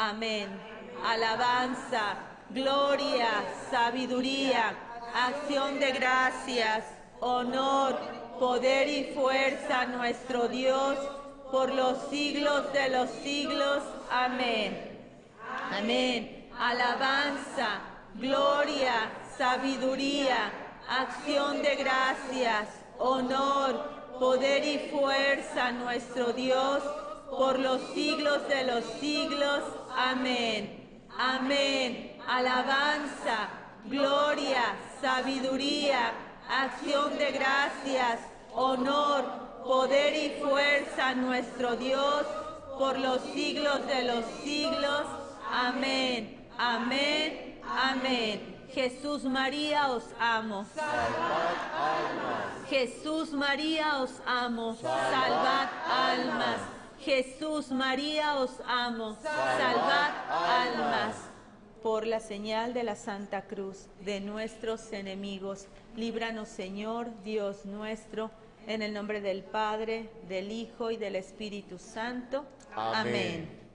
Amén. Alabanza, gloria, sabiduría, acción de gracias, honor, poder y fuerza a nuestro Dios por los siglos de los siglos. Amén. Amén. Alabanza, gloria, sabiduría, acción de gracias, honor, poder y fuerza a nuestro Dios por los siglos de los siglos. Amén. Amén. Alabanza, gloria, sabiduría, acción de gracias, honor, poder y fuerza a nuestro Dios por los siglos de los siglos. Amén. Amén. Amén. Jesús María os amo. Salvad almas. Jesús María os amo. Salvad almas. Jesús María os amo. Salvad almas. Por la señal de la Santa Cruz de nuestros enemigos, líbranos, Señor, Dios nuestro, en el nombre del Padre, del Hijo y del Espíritu Santo. Amén. Amén.